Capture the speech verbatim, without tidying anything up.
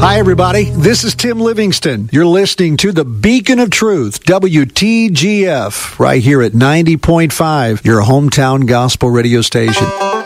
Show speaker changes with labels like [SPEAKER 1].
[SPEAKER 1] Hi, everybody. This is Tim Livingston. You're listening to the Beacon of Truth, W T G F, right here at ninety point five, your hometown gospel radio station.